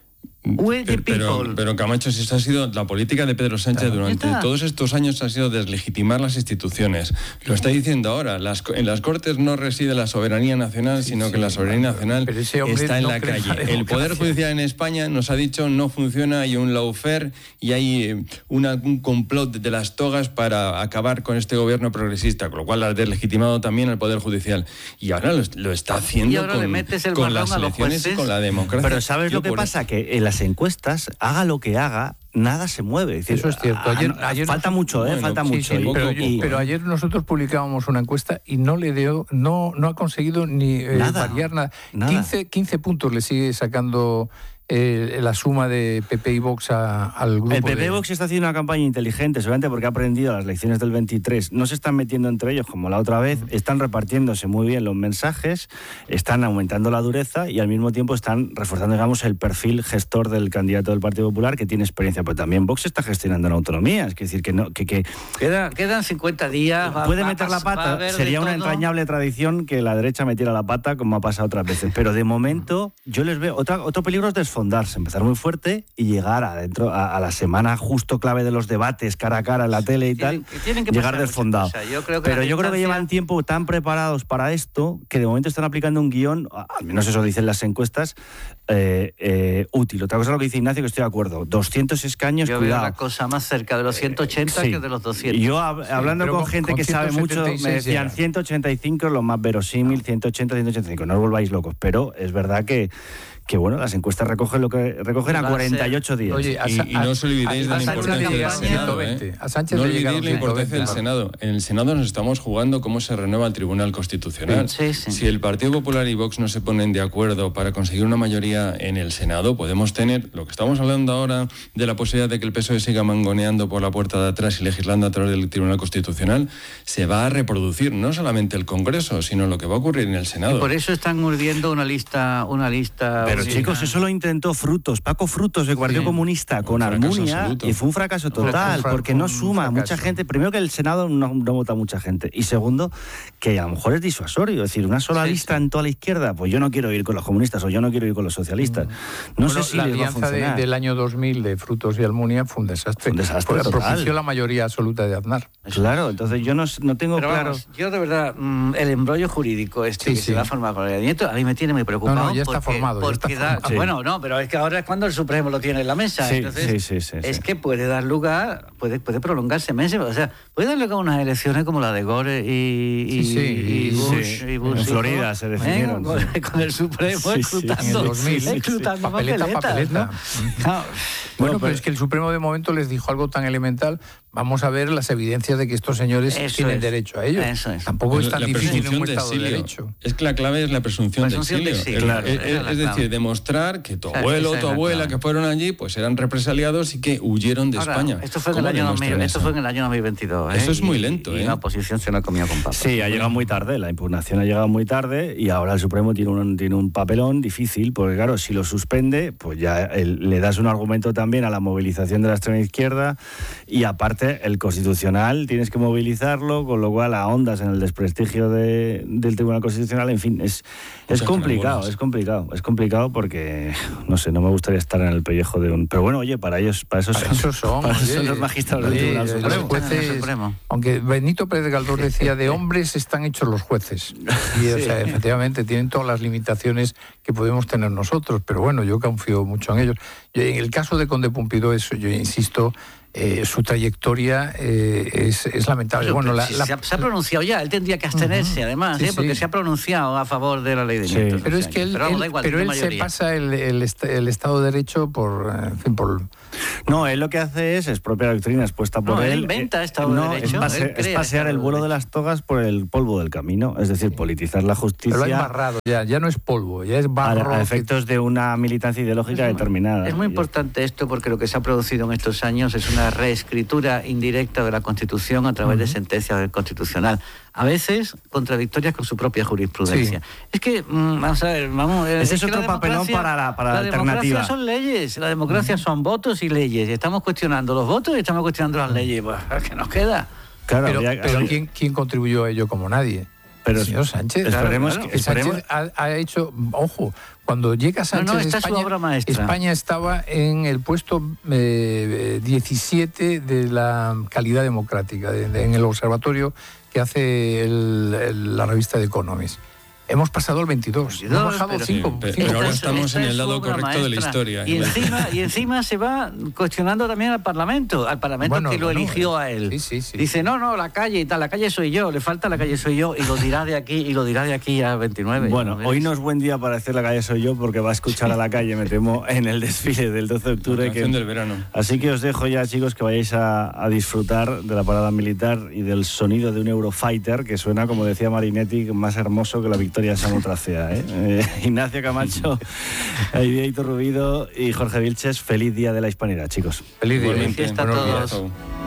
[SPEAKER 6] With the
[SPEAKER 7] pero,
[SPEAKER 6] people.
[SPEAKER 7] pero Camacho, si esto ha sido la política de Pedro Sánchez durante todos estos años, ha sido deslegitimar las instituciones. Lo está diciendo ahora. Las, en las Cortes no reside la soberanía nacional, sí, sino sí, que la soberanía nacional está en no la calle. El Poder Judicial en España nos ha dicho no funciona, hay un lawfare y hay una, un complot de las togas para acabar con este gobierno progresista, con lo cual ha deslegitimado también al Poder Judicial. Y ahora lo, lo está haciendo con, con las elecciones y con la democracia.
[SPEAKER 3] Pero ¿sabes
[SPEAKER 7] Yo
[SPEAKER 3] lo que
[SPEAKER 7] por
[SPEAKER 3] pasa? Que en las encuestas, haga lo que haga, nada se mueve. Es decir,
[SPEAKER 5] eso es cierto. Ayer,
[SPEAKER 3] a,
[SPEAKER 5] ayer
[SPEAKER 3] falta mucho, ¿eh?
[SPEAKER 7] bueno,
[SPEAKER 3] falta
[SPEAKER 7] sí,
[SPEAKER 3] mucho.
[SPEAKER 5] Sí,
[SPEAKER 3] y,
[SPEAKER 5] pero,
[SPEAKER 3] y,
[SPEAKER 5] pero ayer nosotros publicábamos una encuesta y no le dio, no, no ha conseguido ni eh,
[SPEAKER 3] nada,
[SPEAKER 5] variar nada.
[SPEAKER 3] nada.
[SPEAKER 5] quince, quince puntos le sigue sacando eh, la suma de P P y Vox a, al grupo.
[SPEAKER 3] El P P y
[SPEAKER 5] de...
[SPEAKER 3] Vox está haciendo una campaña inteligente, seguramente porque ha aprendido las lecciones del veintitrés. No se están metiendo entre ellos como la otra vez, están repartiéndose muy bien los mensajes, están aumentando la dureza y al mismo tiempo están reforzando, digamos, el perfil gestor del candidato del Partido Popular, que tiene experiencia. Pero también Vox está gestionando en autonomía, es decir, que no, que, que
[SPEAKER 6] Queda, quedan cincuenta días. Va,
[SPEAKER 3] puede
[SPEAKER 6] va,
[SPEAKER 3] meter
[SPEAKER 6] va,
[SPEAKER 3] la pata. Sería una
[SPEAKER 6] todo.
[SPEAKER 3] entrañable tradición que la derecha metiera la pata, como ha pasado otras veces. Pero de momento, yo les veo. Otra, otro peligro es desfondarse, empezar muy fuerte y llegar adentro a, a la semana justo clave de los debates cara a cara en la tele y
[SPEAKER 6] Tienen-
[SPEAKER 3] tal,
[SPEAKER 6] tienen que
[SPEAKER 3] llegar
[SPEAKER 6] pasar
[SPEAKER 3] desfondado.
[SPEAKER 6] muchas cosas. Yo creo que
[SPEAKER 3] Pero
[SPEAKER 6] la
[SPEAKER 3] yo creo que
[SPEAKER 6] distancia-
[SPEAKER 3] llevan tiempo tan preparados para esto que de momento están aplicando un guión, al menos eso dicen las encuestas, eh, eh, útil. Otra cosa es lo que dice Ignacio, que estoy de acuerdo. doscientos escaños,
[SPEAKER 6] Yo veo
[SPEAKER 3] cuidado.
[SPEAKER 6] la cosa más cerca de los ciento ochenta
[SPEAKER 3] Sí.
[SPEAKER 6] que de los doscientos.
[SPEAKER 3] Yo hab- hablando
[SPEAKER 5] pero
[SPEAKER 3] con,
[SPEAKER 5] con-
[SPEAKER 3] gente
[SPEAKER 5] con
[SPEAKER 3] que sabe mucho,
[SPEAKER 5] ciento setenta y
[SPEAKER 3] me
[SPEAKER 5] seis
[SPEAKER 3] decían
[SPEAKER 5] llega.
[SPEAKER 3] ciento ochenta y cinco lo más verosímil, ciento ochenta, ciento ochenta y cinco. No os volváis locos, pero es verdad que, que bueno, las encuestas recogen lo que recogen a
[SPEAKER 6] Va a
[SPEAKER 3] cuarenta y ocho días.
[SPEAKER 5] Oye, a
[SPEAKER 7] Y,
[SPEAKER 5] Sa-
[SPEAKER 7] y no os olvidéis
[SPEAKER 5] a-
[SPEAKER 7] de
[SPEAKER 5] a
[SPEAKER 7] la
[SPEAKER 5] Sánchez
[SPEAKER 7] importancia
[SPEAKER 5] le
[SPEAKER 7] del
[SPEAKER 5] llegaron
[SPEAKER 7] Senado.
[SPEAKER 5] ciento veinte.
[SPEAKER 7] ¿eh?
[SPEAKER 5] A Sánchez
[SPEAKER 7] No
[SPEAKER 5] le
[SPEAKER 7] olvidéis
[SPEAKER 5] llegaron
[SPEAKER 7] la importancia del
[SPEAKER 5] ciento veinte.
[SPEAKER 7] Senado. En el Senado nos estamos jugando cómo se renueva el Tribunal Constitucional.
[SPEAKER 6] Sí, sí.
[SPEAKER 7] Si el Partido Popular y Vox no se ponen de acuerdo para conseguir una mayoría en el Senado, podemos tener lo que estamos hablando ahora de la posibilidad de que el P S O E siga mangoneando por la puerta de atrás y legislando a través del Tribunal Constitucional, se va a reproducir no solamente el Congreso, sino lo que va a ocurrir en el Senado.
[SPEAKER 6] Y por eso están urdiendo una lista, una lista.
[SPEAKER 3] Pero
[SPEAKER 6] una-
[SPEAKER 3] chicos, eso lo intentó Frutos, Paco Frutos, del Partido
[SPEAKER 5] Sí.
[SPEAKER 3] Comunista, con
[SPEAKER 7] Un fracaso
[SPEAKER 3] Almunia,
[SPEAKER 7] absoluto.
[SPEAKER 3] y fue un fracaso
[SPEAKER 5] Fue un
[SPEAKER 3] total,
[SPEAKER 5] fra-
[SPEAKER 3] porque
[SPEAKER 5] fue
[SPEAKER 3] no
[SPEAKER 5] un
[SPEAKER 3] suma mucha
[SPEAKER 5] fracaso.
[SPEAKER 3] gente. Primero que el Senado no, no vota mucha gente, y segundo, que a lo mejor es disuasorio, es decir, una sola
[SPEAKER 6] Sí,
[SPEAKER 3] lista
[SPEAKER 6] sí.
[SPEAKER 3] en toda la izquierda, pues yo no quiero ir con los comunistas o yo no quiero ir con los socialistas. No
[SPEAKER 5] Bueno,
[SPEAKER 3] sé si
[SPEAKER 5] la
[SPEAKER 3] les va a
[SPEAKER 5] alianza de-
[SPEAKER 3] funcionar.
[SPEAKER 5] del año dos mil de Frutos y Almunia fue un desastre.
[SPEAKER 3] Fue un desastre
[SPEAKER 5] Porque
[SPEAKER 3] total.
[SPEAKER 5] propició la mayoría absoluta de Aznar.
[SPEAKER 3] Claro, entonces yo no, no tengo
[SPEAKER 6] Pero
[SPEAKER 3] claro...
[SPEAKER 6] vamos, yo de verdad, mm, el embrollo jurídico este
[SPEAKER 5] Sí,
[SPEAKER 6] que
[SPEAKER 5] sí.
[SPEAKER 6] se va a formar con el Nieto, a mí me tiene muy preocupado.
[SPEAKER 5] No, no, ya está
[SPEAKER 6] porque-
[SPEAKER 5] formado, ya
[SPEAKER 6] porque
[SPEAKER 5] está
[SPEAKER 6] da-
[SPEAKER 5] formado.
[SPEAKER 3] Sí.
[SPEAKER 6] Bueno, no, pero es que ahora es cuando el Supremo lo tiene en la mesa.
[SPEAKER 3] Sí,
[SPEAKER 6] Entonces,
[SPEAKER 3] sí, sí, sí,
[SPEAKER 6] es
[SPEAKER 3] sí.
[SPEAKER 6] que puede dar lugar, puede, puede prolongarse meses. O sea, puede dar lugar a unas elecciones como la de Gore y, y,
[SPEAKER 5] Sí, sí,
[SPEAKER 6] y
[SPEAKER 5] y-
[SPEAKER 6] Bush.
[SPEAKER 3] sí.
[SPEAKER 6] y Bush
[SPEAKER 3] En
[SPEAKER 6] y
[SPEAKER 3] Florida
[SPEAKER 6] todo,
[SPEAKER 3] se
[SPEAKER 6] ¿eh?
[SPEAKER 3] definieron,
[SPEAKER 6] Con,
[SPEAKER 3] sí.
[SPEAKER 6] con el Supremo
[SPEAKER 3] Sí, sí,
[SPEAKER 6] escrutando,
[SPEAKER 5] en el dos mil, sí, sí.
[SPEAKER 6] escrutando
[SPEAKER 5] Papeleta,
[SPEAKER 6] papeletas,
[SPEAKER 5] papeleta.
[SPEAKER 6] ¿no? Claro.
[SPEAKER 5] Bueno,
[SPEAKER 3] No,
[SPEAKER 5] pero
[SPEAKER 3] pero-
[SPEAKER 5] es que el Supremo de momento les dijo algo tan elemental. Vamos a ver las evidencias de que estos señores
[SPEAKER 6] Eso
[SPEAKER 5] tienen
[SPEAKER 6] es.
[SPEAKER 5] derecho a ello.
[SPEAKER 6] Eso es.
[SPEAKER 5] Tampoco es tan
[SPEAKER 7] la
[SPEAKER 5] difícil en
[SPEAKER 7] presunción
[SPEAKER 5] un
[SPEAKER 7] de
[SPEAKER 5] Estado de
[SPEAKER 7] exilio.
[SPEAKER 5] Derecho.
[SPEAKER 7] Es que la clave es la presunción,
[SPEAKER 6] Presunción
[SPEAKER 7] de
[SPEAKER 6] de
[SPEAKER 7] exilio.
[SPEAKER 6] exilio,
[SPEAKER 7] Es-
[SPEAKER 6] esa
[SPEAKER 7] es,
[SPEAKER 6] es la
[SPEAKER 7] es
[SPEAKER 6] clave.
[SPEAKER 7] decir, demostrar que tu
[SPEAKER 6] Esa-
[SPEAKER 7] abuelo o
[SPEAKER 6] esa
[SPEAKER 7] tu
[SPEAKER 6] es la
[SPEAKER 7] abuela
[SPEAKER 6] clave.
[SPEAKER 7] que fueron allí, pues eran represaliados y que huyeron de
[SPEAKER 6] Ahora,
[SPEAKER 7] España.
[SPEAKER 6] Esto fue en el
[SPEAKER 7] ¿Cómo
[SPEAKER 6] año dos mil,
[SPEAKER 7] demuestran
[SPEAKER 6] esto
[SPEAKER 7] eso?
[SPEAKER 6] fue en el año dos mil veintidós. ¿eh?
[SPEAKER 7] Eso es muy
[SPEAKER 6] Y-
[SPEAKER 7] lento,
[SPEAKER 6] y
[SPEAKER 7] ¿eh?
[SPEAKER 6] la oposición se lo ha comido con papas.
[SPEAKER 3] Sí, ha llegado muy tarde, la impugnación ha llegado muy tarde y ahora el Supremo tiene un, tiene un papelón difícil, porque claro, si lo suspende, pues ya el- le das un argumento también a la movilización de la extrema izquierda y aparte el Constitucional tienes que movilizarlo, con lo cual ahondas en el desprestigio de, del Tribunal Constitucional, en fin, es, es
[SPEAKER 7] Muchas
[SPEAKER 3] complicado,
[SPEAKER 7] carambolas.
[SPEAKER 3] es complicado, es complicado porque, no sé, no me gustaría estar en el pellejo de un... Pero bueno, oye, para ellos, para eso
[SPEAKER 5] Para eso son,
[SPEAKER 3] para eso
[SPEAKER 5] oye,
[SPEAKER 3] son los magistrados del
[SPEAKER 5] oye,
[SPEAKER 3] Tribunal
[SPEAKER 5] los
[SPEAKER 3] Supremo.
[SPEAKER 5] jueces,
[SPEAKER 6] Supremo.
[SPEAKER 5] aunque Benito Pérez Galdós decía, de hombres están hechos los jueces. Y, o sea, efectivamente, tienen todas las limitaciones que podemos tener nosotros, pero bueno, yo confío mucho en ellos. Yo, en el caso de Conde Pompidou, eso, yo insisto, eh, su trayectoria eh, es, es lamentable.
[SPEAKER 6] Pero,
[SPEAKER 5] Bueno,
[SPEAKER 6] pero
[SPEAKER 5] la,
[SPEAKER 6] si
[SPEAKER 5] la-
[SPEAKER 6] se, ha, se ha pronunciado ya, él tendría que abstenerse, además,
[SPEAKER 5] Sí,
[SPEAKER 6] ¿eh? porque
[SPEAKER 5] sí.
[SPEAKER 6] se ha pronunciado a favor de la ley de
[SPEAKER 3] Sí.
[SPEAKER 6] Nieto.
[SPEAKER 5] pero
[SPEAKER 6] O
[SPEAKER 5] es
[SPEAKER 6] sea,
[SPEAKER 5] que él,
[SPEAKER 6] pero vamos,
[SPEAKER 5] él-
[SPEAKER 6] da igual,
[SPEAKER 5] pero
[SPEAKER 6] tiene
[SPEAKER 5] él se
[SPEAKER 6] mayoría.
[SPEAKER 5] pasa el, el, est- el Estado de Derecho por, eh, en fin, por...
[SPEAKER 3] No, él lo que hace es, es propia doctrina expuesta por
[SPEAKER 6] No, él
[SPEAKER 3] él.
[SPEAKER 6] inventa
[SPEAKER 3] eh,
[SPEAKER 6] Estado de
[SPEAKER 3] no,
[SPEAKER 6] Derecho,
[SPEAKER 3] es,
[SPEAKER 6] él
[SPEAKER 3] pase-
[SPEAKER 6] crea
[SPEAKER 3] es pasear
[SPEAKER 6] Estado
[SPEAKER 3] el
[SPEAKER 6] de
[SPEAKER 3] vuelo de
[SPEAKER 6] Derecho.
[SPEAKER 3] las togas por el polvo del camino, es decir, politizar la
[SPEAKER 5] Pero lo ha
[SPEAKER 3] justicia
[SPEAKER 5] embarrado, ya, ya no es polvo, ya es
[SPEAKER 3] a,
[SPEAKER 5] barro.
[SPEAKER 3] a
[SPEAKER 5] que-
[SPEAKER 3] efectos de una militancia ideológica
[SPEAKER 6] Es muy-
[SPEAKER 3] determinada.
[SPEAKER 6] Es muy
[SPEAKER 3] Y-
[SPEAKER 6] importante esto porque lo que se ha producido en estos años es una reescritura indirecta de la Constitución a través de sentencias del Constitucional. A veces contradictorias con su propia jurisprudencia.
[SPEAKER 5] Sí.
[SPEAKER 6] Es que, mm, vamos a ver, vamos...
[SPEAKER 3] Ese es
[SPEAKER 6] que
[SPEAKER 3] otro
[SPEAKER 6] la
[SPEAKER 3] papelón
[SPEAKER 6] democracia-
[SPEAKER 3] para la- para la
[SPEAKER 6] democracia
[SPEAKER 3] alternativa.
[SPEAKER 6] son leyes, la democracia son votos y leyes. Estamos cuestionando los votos y estamos cuestionando las leyes. Pues, ¿qué nos queda?
[SPEAKER 3] Claro,
[SPEAKER 5] Pero,
[SPEAKER 3] habría-
[SPEAKER 5] pero
[SPEAKER 3] habría-
[SPEAKER 5] ¿quién, ¿quién contribuyó a ello como nadie?
[SPEAKER 3] Pero
[SPEAKER 5] señor Sánchez,
[SPEAKER 3] esperemos
[SPEAKER 5] claro, claro.
[SPEAKER 3] que esperemos...
[SPEAKER 5] Sánchez ha, ha hecho, ojo, cuando llega Sánchez
[SPEAKER 6] no, no, esta
[SPEAKER 5] España,
[SPEAKER 6] es su obra maestra.
[SPEAKER 5] España estaba en el puesto eh, diecisiete de la calidad democrática, de, de, en el observatorio que hace el, el, la revista The Economist. Hemos pasado al veintidós, hemos bajado
[SPEAKER 7] pero,
[SPEAKER 5] cinco,
[SPEAKER 7] pero,
[SPEAKER 5] cinco
[SPEAKER 7] pero ahora
[SPEAKER 5] puntos.
[SPEAKER 7] estamos en el lado correcto maestra. de la historia.
[SPEAKER 6] Y encima, y encima se va cuestionando también al Parlamento, al Parlamento bueno, que lo bueno, eligió a él.
[SPEAKER 5] Sí, sí, sí.
[SPEAKER 6] Dice, no, no, la calle y tal, la calle soy yo, le falta la calle soy yo, y lo dirá de aquí, y lo dirá de aquí a veintinueve.
[SPEAKER 3] Bueno, ¿no hoy no es buen día para decir la calle soy yo, porque va a escuchar a la calle, me temo, en el desfile del doce de octubre.
[SPEAKER 7] La canción que... del verano.
[SPEAKER 3] Así que os dejo ya, chicos, que vayáis a, a disfrutar de la parada militar y del sonido de un Eurofighter, que suena, como decía Marinetti, más hermoso que la victoria de Samotracea. ¿eh? Eh, Ignacio Camacho, Aideito Rubido y Jorge Vilches, feliz día de la Hispanidad, chicos.
[SPEAKER 5] Feliz día.
[SPEAKER 6] Feliz fiesta a todos.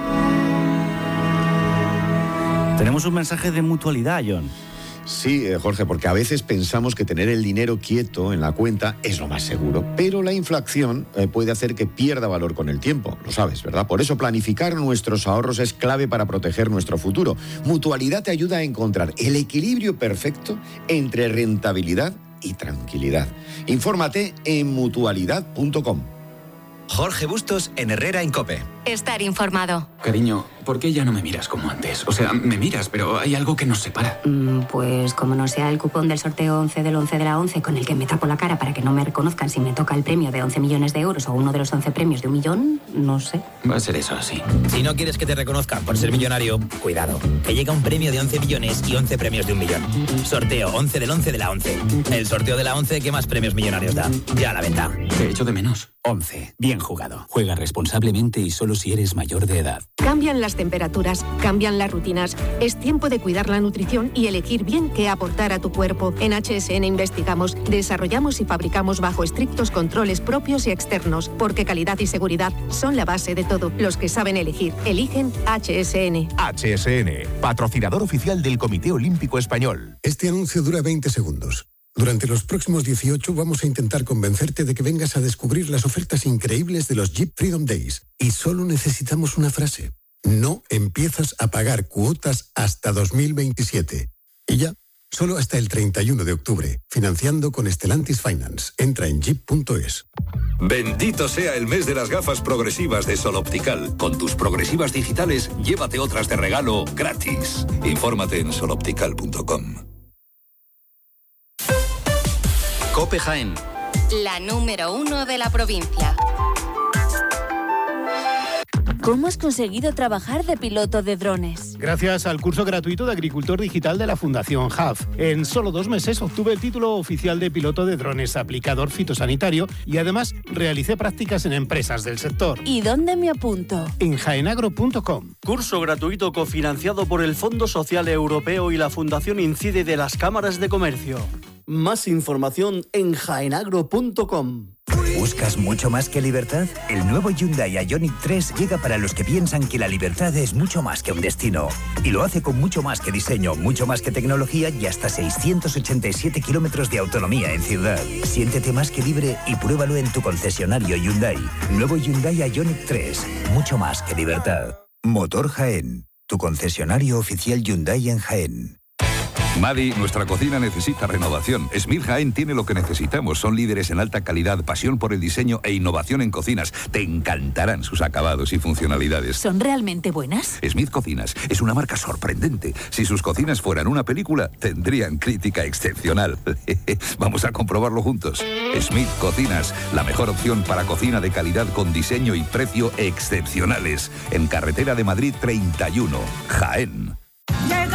[SPEAKER 3] Tenemos un mensaje de mutualidad, John.
[SPEAKER 8] Sí, eh, Jorge, porque a veces pensamos que tener el dinero quieto en la cuenta es lo más seguro, pero la inflación eh, puede hacer que pierda valor con el tiempo, lo sabes, ¿verdad? Por eso planificar nuestros ahorros es clave para proteger nuestro futuro. Mutualidad te ayuda a encontrar el equilibrio perfecto entre rentabilidad y tranquilidad. Infórmate en mutualidad punto com.
[SPEAKER 1] Jorge Bustos en Herrera en COPE.
[SPEAKER 2] Estar informado.
[SPEAKER 9] Cariño, ¿por qué ya no me miras como antes? O sea, me miras, pero hay algo que nos separa.
[SPEAKER 10] Mm, pues como no sea el cupón del sorteo once del once de la once con el que me tapo la cara para que no me reconozcan si me toca el premio de once millones de euros o uno de los once premios de un millón, no sé.
[SPEAKER 9] Va a ser eso, sí.
[SPEAKER 11] Si no quieres que te reconozcan por ser millonario, cuidado, que llega un premio de once millones y once premios de un millón. Sorteo once del once de la once. El sorteo de la once que más premios millonarios da. Ya a la venta.
[SPEAKER 9] Te echo de menos.
[SPEAKER 12] once. Bien jugado. Juega responsablemente y solo si eres mayor de edad.
[SPEAKER 13] Cambian las temperaturas, cambian las rutinas. Es tiempo de cuidar la nutrición y elegir bien qué aportar a tu cuerpo. En H S N investigamos, desarrollamos y fabricamos bajo estrictos controles propios y externos, porque calidad y seguridad son la base de todo. Los que saben elegir, eligen H S N.
[SPEAKER 14] H S N, patrocinador oficial del Comité Olímpico Español.
[SPEAKER 15] Este anuncio dura veinte segundos. Durante los próximos dieciocho vamos a intentar convencerte de que vengas a descubrir las ofertas increíbles de los Jeep Freedom Days. Y solo necesitamos una frase. No empiezas a pagar cuotas hasta dos mil veintisiete. Y ya, solo hasta el treinta y uno de octubre. Financiando con Stellantis Finance. Entra en jeep punto es.
[SPEAKER 16] Bendito sea el mes de las gafas progresivas de Sol Optical. Con tus progresivas digitales, llévate otras de regalo gratis. Infórmate en sol optical punto com.
[SPEAKER 1] COPE Jaén.
[SPEAKER 2] La número uno de la provincia.
[SPEAKER 17] ¿Cómo has conseguido trabajar de piloto de drones?
[SPEAKER 18] Gracias al curso gratuito de agricultor digital de la Fundación H A F. En solo dos meses obtuve el título oficial de piloto de drones aplicador fitosanitario y además realicé prácticas en empresas del sector.
[SPEAKER 17] ¿Y dónde me apunto?
[SPEAKER 18] En jaenagro punto com.
[SPEAKER 19] Curso gratuito cofinanciado por el Fondo Social Europeo y la Fundación Incide de las Cámaras de Comercio. Más información en jaenagro punto com.
[SPEAKER 20] ¿Buscas mucho más que libertad? El nuevo Hyundai Ioniq tres llega para los que piensan que la libertad es mucho más que un destino. Y lo hace con mucho más que diseño, mucho más que tecnología y hasta seiscientos ochenta y siete kilómetros de autonomía en ciudad. Siéntete más que libre y pruébalo en tu concesionario Hyundai. Nuevo Hyundai Ioniq tres. Mucho más que libertad. Motor Jaén. Tu concesionario oficial Hyundai en Jaén.
[SPEAKER 21] Madi, nuestra cocina necesita renovación. Smith Jaén tiene lo que necesitamos. Son líderes en alta calidad, pasión por el diseño e innovación en cocinas. Te encantarán sus acabados y funcionalidades.
[SPEAKER 17] ¿Son realmente buenas?
[SPEAKER 21] Smith Cocinas es una marca sorprendente. Si sus cocinas fueran una película, tendrían crítica excepcional. Vamos a comprobarlo juntos. Smith Cocinas, la mejor opción para cocina de calidad con diseño y precio excepcionales. En Carretera de Madrid treinta y uno, Jaén.